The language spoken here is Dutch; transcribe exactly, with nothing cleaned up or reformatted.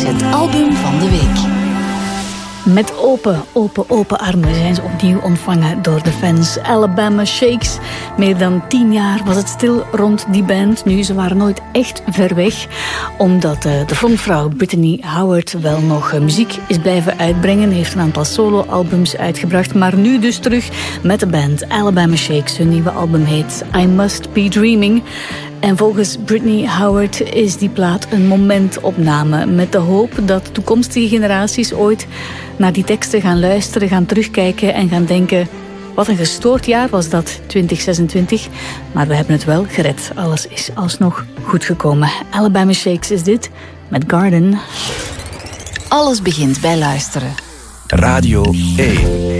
is het album van de week. Met open, open, open armen zijn ze opnieuw ontvangen door de fans. Alabama Shakes. Meer dan tien jaar was het stil rond die band. Nu, ze waren nooit echt ver weg. Omdat uh, de frontvrouw Brittany Howard wel nog uh, muziek is blijven uitbrengen. Heeft een aantal solo-albums uitgebracht. Maar nu dus terug met de band Alabama Shakes. Hun nieuwe album heet I Must Be Dreaming. En volgens Brittany Howard is die plaat een momentopname. Met de hoop dat toekomstige generaties ooit naar die teksten gaan luisteren, gaan terugkijken en gaan denken: wat een gestoord jaar was dat, twintig zesentwintig. Maar we hebben het wel gered. Alles is alsnog goed gekomen. Alabama Shakes is dit, met Garden. Alles begint bij luisteren. Radio één.